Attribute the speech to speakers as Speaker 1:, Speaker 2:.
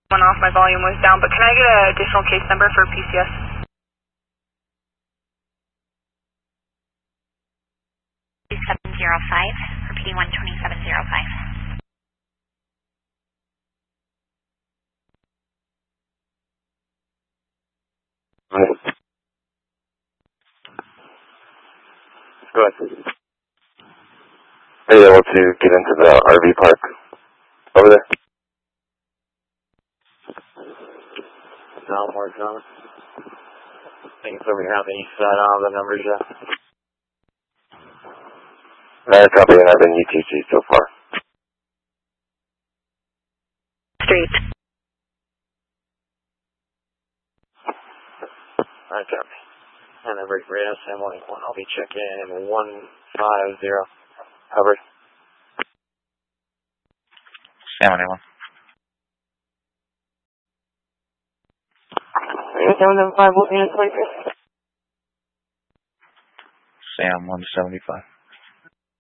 Speaker 1: Went off, my volume was down, but can I get an additional case number for PCS?
Speaker 2: Repeating 12705.
Speaker 3: Go ahead. Are you able to get into the RV park over there?
Speaker 4: No, I'm working on it. I think it's over here on the east side. I don't have the numbers yet.
Speaker 3: No, copy, and I've been UTC so far.
Speaker 1: Street.
Speaker 4: Alright, copy. And then break radar, Sam 181. I'll be checking 150. Covered.
Speaker 5: Sam 181.
Speaker 4: 775, what unit, please?
Speaker 5: Sam 175.